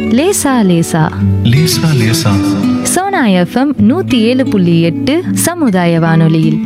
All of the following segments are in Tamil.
லேசா லேசா லேசா லேசா. சோனா எஃப்எம் 107.8 சமுதாய வானொலியில்.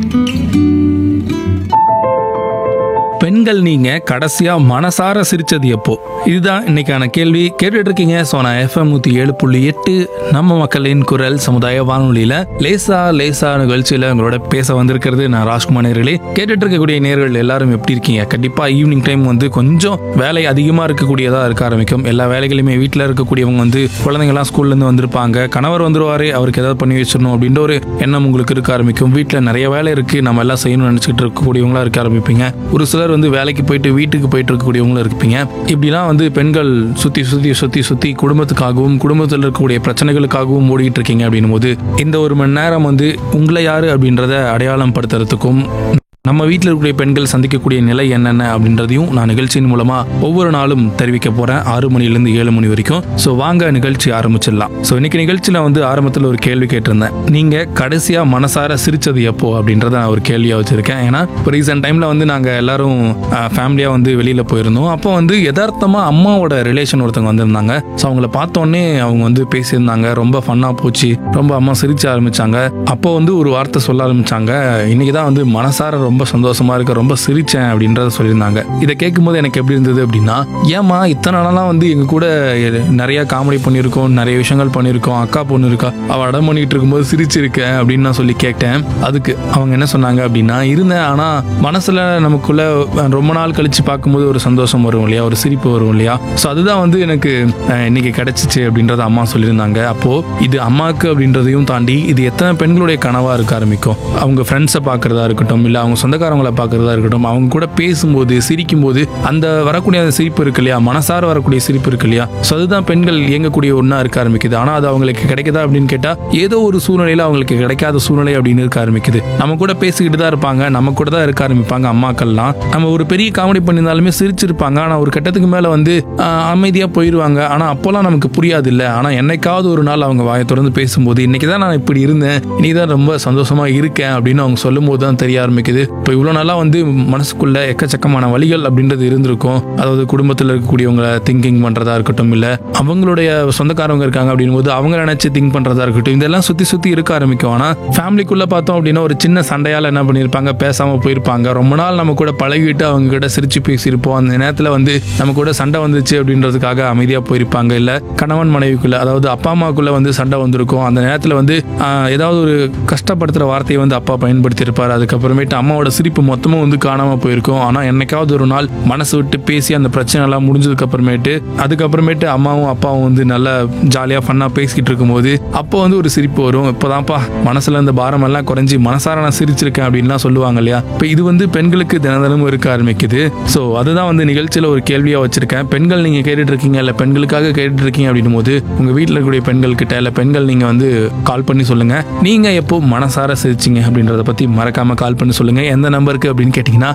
பெண்கள் நீங்க கடைசியா மனசார சிரிச்சது எப்போ? இதுதான் இன்னைக்கான கேள்வி. கேட்டுட்டு இருக்கீங்க சோனா எஃப்எம் 107.8 நம்ம மக்களின் குரல் சமுதாய வானொலியில லேசா லேசா நிகழ்ச்சியில உங்களோட பேச வந்திருக்கிறது நான் ராஜ்குமார் நேயர்களே. கேட்டுட்டு இருக்கக்கூடிய நேயர்கள் எல்லாரும் எப்படி இருக்கீங்க? கண்டிப்பா ஈவினிங் டைம் வந்து கொஞ்சம் வேலை அதிகமா இருக்கக்கூடியதா இருக்க ஆரம்பிக்கும். எல்லா வேலைகளையுமே வீட்டில் இருக்கக்கூடியவங்க வந்து குழந்தைங்கலாம் ஸ்கூல்ல இருந்து வந்திருப்பாங்க, கணவர் வந்துருவாரு, அவருக்கு ஏதாவது பண்ணி வச்சிடணும் அப்படின்ற ஒரு எண்ணம் உங்களுக்கு இருக்க ஆரம்பிக்கும். வீட்டில் நிறைய வேலை இருக்கு, நம்ம எல்லாம் செய்யணும்னு நினைச்சிட்டு இருக்கக்கூடியவங்களா இருக்க ஆரம்பிப்பீங்க. ஒரு சிலர் வந்து வேலைக்கு போயிட்டு வீட்டுக்கு போயிட்டு இருக்கக்கூடியவங்களும் இருப்பீங்க. இப்படிலாம் வந்து பெண்கள் சுத்தி சுத்தி சுத்தி சுத்தி குடும்பத்துக்காகவும் குடும்பத்தில் இருக்கக்கூடிய பிரச்சனைகளுக்காகவும் ஓடிட்டு இருக்கீங்க அப்படின்னும் போது இந்த ஒரு மணி நேரம் வந்து உங்களை யாரு அப்படின்றத அடையாளம் படுத்துறதுக்கும் நம்ம வீட்டில் இருக்கக்கூடிய பெண்கள் சந்திக்கக்கூடிய நிலை என்னென்ன அப்படின்றதையும் நான் நிகழ்ச்சியின் மூலமா ஒவ்வொரு நாளும் தெரிவிக்க போறேன், 6 மணிலேருந்து 7 மணி வரைக்கும். ஸோ வாங்க நிகழ்ச்சி ஆரம்பிச்சிடலாம். ஸோ இன்னைக்கு நிகழ்ச்சியில வந்து ஆரம்பத்தில் ஒரு கேள்வி கேட்டிருந்தேன், நீங்க கடைசியா மனசார சிரிச்சது எப்போ அப்படின்றத நான் ஒரு கேள்வியா வச்சிருக்கேன். ஏன்னா இப்போ ரீசெண்ட் டைம்ல வந்து நாங்க எல்லாரும் ஃபேமிலியா வந்து வெளியில போயிருந்தோம். அப்போ வந்து யதார்த்தமா அம்மாவோட ரிலேஷன் ஒருத்தவங்க வந்திருந்தாங்க. ஸோ அவங்கள பார்த்தோன்னே அவங்க வந்து பேசியிருந்தாங்க, ரொம்ப ஃபன்னா போச்சு, ரொம்ப அம்மா சிரிச்ச ஆரம்பிச்சாங்க. அப்போ வந்து ஒரு வார்த்தை சொல்ல ஆரம்பிச்சாங்க, இன்னைக்கு தான் வந்து மனசார ரொம்ப சந்தோஷமா இருக்க, ரொம்ப சிரிச்சேன் அப்படின்றத சொல்லியிருந்தாங்க. இதை கேட்கும்போது எனக்கு எப்படி இருந்தது அப்படின்னா, ஏமா இத்தனை நாளெல்லாம் வந்து எங்க கூட நிறைய காமெடி பண்ணியிருக்கோம், நிறைய விஷயங்கள் பண்ணியிருக்கோம், அக்கா பொண்ணு இருக்கா, அவ அடம் பண்ணிட்டு இருக்கும்போது சிரிச்சிருக்கேன் அப்படின்னு நான் சொல்லி கேட்டேன். அதுக்கு அவங்க என்ன சொன்னாங்க அப்படின்னா, இருந்தேன், ஆனா மனசுல நமக்குள்ள ரொம்ப நாள் கழிச்சு பார்க்கும்போது ஒரு சந்தோஷம் வரும் இல்லையா, ஒரு சிரிப்பு வரும் இல்லையா. ஸோ அதுதான் வந்து எனக்கு இன்னைக்கு கிடைச்சிச்சு அப்படின்றத அம்மா சொல்லியிருந்தாங்க. அப்போ இது அம்மாவுக்கு அப்படின்றதையும் தாண்டி இது எத்தனை பெண்களுடைய கனவா இருக்க ஆரம்பிக்கும். அவங்க ஃப்ரெண்ட்ஸை பார்க்கறதா இருக்கட்டும், இல்லை அவங்க சொந்தக்காரங்களை பார்க்கறதா இருக்கட்டும், அவங்க கூட பேசும்போது சிரிக்கும் போது அந்த வரக்கூடிய அந்த சிரிப்பு இருக்கு இல்லையா, மனசார வரக்கூடிய சிரிப்பு இருக்கு இல்லையா. ஸோ அதுதான் பெண்கள் இயங்கக்கூடிய ஒன்றா இருக்க ஆரம்பிக்குது. ஆனால் அது அவங்களுக்கு கிடைக்குதா அப்படின்னு கேட்டால் ஏதோ ஒரு சூழ்நிலையில் அவங்களுக்கு கிடைக்காத சூழ்நிலை அப்படின்னு இருக்க ஆரம்பிக்குது. நம்ம கூட பேசிக்கிட்டு தான் இருப்பாங்க, நம்ம கூட தான் இருக்க ஆரம்பிப்பாங்க அம்மாக்கள்லாம். நம்ம ஒரு பெரிய காமெடி பண்ணியிருந்தாலுமே சிரிச்சிருப்பாங்க, ஆனால் ஒரு கட்டத்துக்கு மேலே வந்து அமைதியாக போயிடுவாங்க. ஆனால் அப்போல்லாம் நமக்கு புரியாது இல்லை. ஆனால் என்னைக்காவது ஒரு நாள் அவங்க வாயை தொடர்ந்து பேசும்போது இன்னைக்கு தான் நான் இப்படி இருந்தேன், இன்னைக்கு தான் ரொம்ப சந்தோஷமா இருக்கேன் அப்படின்னு அவங்க சொல்லும் போது தான் தெரிய ஆரம்பிக்குது. இப்போ இவ்வளோ நாளா வந்து மனசுக்குள்ள எக்கச்சக்கமான வழிகள் அப்படின்றது இருந்திருக்கும். அதாவது குடும்பத்தில் இருக்கக்கூடியவங்க திங்கிங் பண்றதா இருக்கட்டும், இல்லை அவங்களுடைய சொந்தக்காரவங்க இருக்காங்க அப்படின் போது அவங்க நினைச்சு திங்க் பண்றதா இருக்கட்டும், இதெல்லாம் சுத்தி சுத்தி இருக்க ஆரம்பிக்கும். ஆனா ஃபேமிலிக்குள்ள பார்த்தோம் அப்படின்னா ஒரு சின்ன சண்டையால என்ன பண்ணியிருப்பாங்க, பேசாம போயிருப்பாங்க. ரொம்ப நாள் நம்ம கூட பழகிட்டு அவங்க கிட்ட சிரிச்சு பேசியிருப்போம். அந்த நேரத்தில் வந்து நம்ம கூட சண்டை வந்துச்சு அப்படின்றதுக்காக அமைதியா போயிருப்பாங்க. இல்ல கணவன் மனைவிக்குள்ள, அதாவது அப்பா அம்மாக்குள்ள வந்து சண்டை வந்திருக்கும். அந்த நேரத்தில் வந்து ஏதாவது ஒரு கஷ்டப்படுத்துற வார்த்தையை வந்து அப்பா பயன்படுத்தி இருப்பாரு. அதுக்கப்புறமேட்டு அம்மாவோட சிரிப்பு மொத்தமும் வந்து காணாம போயிருக்கும். ஆனா என்னைக்காவது ஒரு நாள் மனசு விட்டு பேசி அந்த பிரச்சனை எல்லாம் முடிஞ்சதுக்கு அதுக்கப்புறமேட்டு அம்மாவும் அப்பாவும் வந்து நல்லா ஜாலியா ஃபன்னா பேசிக்கிட்டு இருக்கும்போது அப்போ வந்து ஒரு சிரிப்பு வரும். இப்போதான்ப்பா மனசுல இந்த பாரம் எல்லாம் குறைஞ்சி மனசார நான் சிரிச்சிருக்கேன் அப்படின்லாம் சொல்லுவாங்க இல்லையா. இப்போ இது வந்து பெண்களுக்கு தினமும் இருக்க ஆரம்பிக்குது. ஸோ அதுதான் வந்து நிகழ்ச்சியில ஒரு கேள்வியா வச்சிருக்கேன். பெண்கள் நீங்க கேட்டுட்டு இருக்கீங்க, இல்ல பெண்களுக்காக கேட்டுட்டு இருக்கீங்க அப்படின்னும் போது உங்க வீட்டில் இருக்கக்கூடிய பெண்கள் கிட்ட, இல்ல பெண்கள் நீங்க வந்து கால் பண்ணி சொல்லுங்க, நீங்க எப்போ மனசார சிரிச்சிங்க அப்படின்றத பத்தி மறக்காம கால் பண்ணி சொல்லுங்க. எந்த நம்பருக்கு அப்படின்னு கேட்டீங்கன்னா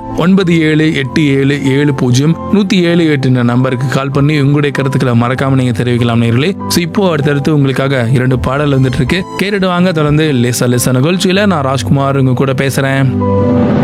9787700178 நம்பருக்கு கால் பண்ணி உங்களுடைய கருத்துக்களை மறக்காம நீங்க தெரிவிக்கலாம் நேயர்களே. ஸோ இப்போ அடுத்தடுத்து உங்களுக்காக 2 பாடல் வந்துட்டு இருக்கு, கேட்டுட்டு வாங்க. தொடர்ந்து லேசா லேசா நிகழ்ச்சியில நான் ராஜ்குமார் உங்க கூட பேசுறேன்.